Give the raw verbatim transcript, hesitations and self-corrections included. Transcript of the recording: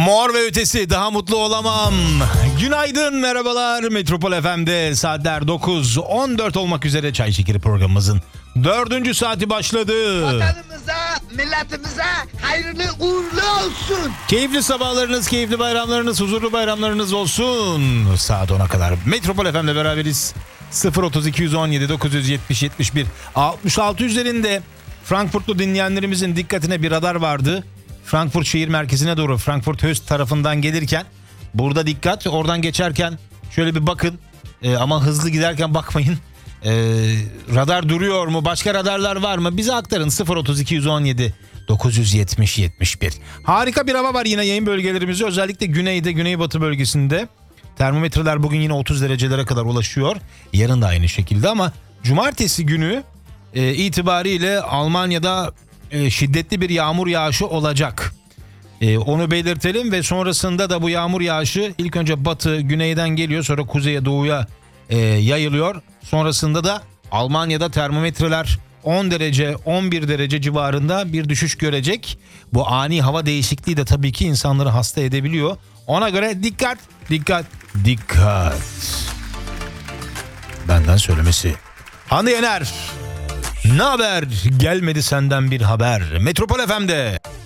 Mor ve ötesi, daha mutlu olamam. Günaydın, merhabalar. Metropol F M'de saatler dokuz on dört olmak üzere Çay Şekeri programımızın dördüncü saati başladı. Vatanımıza, milletimize hayırlı uğurlu olsun. Keyifli sabahlarınız, keyifli bayramlarınız, huzurlu bayramlarınız olsun. Saat ona kadar Metropol F M'de beraberiz. sıfır otuz iki yüz on yedi dokuz yüz yetmiş yetmiş bir altmış altı üzerinde Frankfurtlu dinleyenlerimizin dikkatine bir radar vardı. Frankfurt şehir merkezine doğru Frankfurt Höchst tarafından gelirken burada dikkat, oradan geçerken şöyle bir bakın ee, ama hızlı giderken bakmayın. Ee, radar duruyor mu, başka radarlar var mı, bize aktarın. Sıfır otuz iki yüz on yedi dokuz yüz yetmiş yetmiş bir. Harika bir hava var yine yayın bölgelerimizde, özellikle güneyde, güneybatı bölgesinde. Termometreler bugün yine otuz derecelere kadar ulaşıyor, yarın da aynı şekilde. Ama cumartesi günü e, itibariyle Almanya'da e, şiddetli bir yağmur yağışı olacak. E, onu belirtelim ve sonrasında da bu yağmur yağışı ilk önce batı, güneyden geliyor, sonra kuzeye, doğuya e, yayılıyor. Sonrasında da Almanya'da termometreler on derece, on bir derece civarında bir düşüş görecek. Bu ani hava değişikliği de tabii ki insanları hasta edebiliyor. Ona göre dikkat, dikkat, dikkat. Benden söylemesi. Hande Yener. Ne haber? Gelmedi senden bir haber. Metropol F M'de.